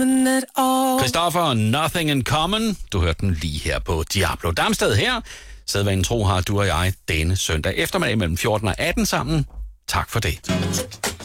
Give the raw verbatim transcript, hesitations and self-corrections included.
Christoffer, Nothing in Common. Du hørte den lige her på Diablo Damsted her. Sædvanen tro har du og jeg denne søndag eftermiddag mellem fjorten og atten sammen. Tak for det.